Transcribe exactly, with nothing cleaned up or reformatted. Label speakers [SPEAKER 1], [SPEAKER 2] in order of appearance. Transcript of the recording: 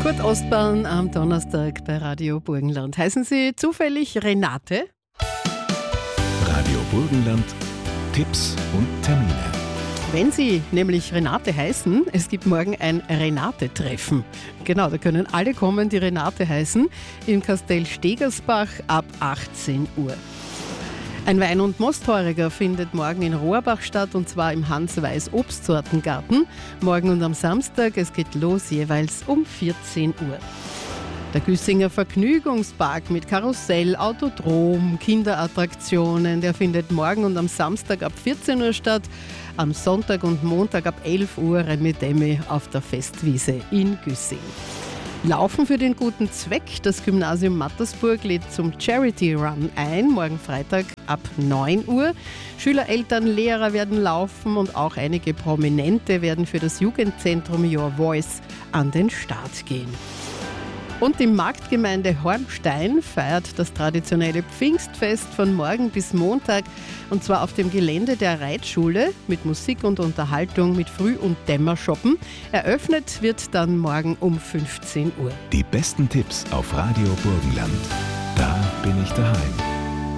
[SPEAKER 1] Kurt Ostbahn am Donnerstag bei Radio Burgenland. Heißen Sie zufällig Renate?
[SPEAKER 2] Radio Burgenland, Tipps und Termine.
[SPEAKER 1] Wenn Sie nämlich Renate heißen, es gibt morgen ein Renate-Treffen. Genau, da können alle kommen, die Renate heißen, im Kastell Stegersbach ab achtzehn Uhr. Ein Wein- und Mostheuriger findet morgen in Rohrbach statt, und zwar im Hans-Weiß Obstsortengarten. Morgen und am Samstag, es geht los jeweils um vierzehn Uhr. Der Güssinger Vergnügungspark mit Karussell, Autodrom, Kinderattraktionen, der findet morgen und am Samstag ab vierzehn Uhr statt. Am Sonntag und Montag ab elf Uhr Remi-Demi auf der Festwiese in Güssing. Laufen für den guten Zweck. Das Gymnasium Mattersburg lädt zum Charity Run ein, morgen Freitag ab neun Uhr. Schüler, Eltern, Lehrer werden laufen und auch einige Prominente werden für das Jugendzentrum Your Voice an den Start gehen. Und die Marktgemeinde Hornstein feiert das traditionelle Pfingstfest von morgen bis Montag, und zwar auf dem Gelände der Reitschule mit Musik und Unterhaltung mit Früh- und Dämmershoppen. Eröffnet wird dann morgen um fünfzehn Uhr.
[SPEAKER 2] Die besten Tipps auf Radio Burgenland. Da bin ich daheim.